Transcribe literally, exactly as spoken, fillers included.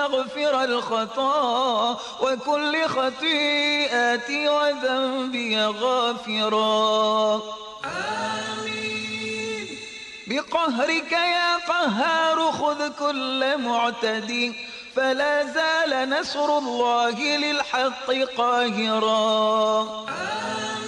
مغفر الخطا وكل خطيئتي وذنبي غافرا. آمين. بقهرك يا قهار خذ كل معتدي فلا زال نصر الله للحق قاهرا. آمين.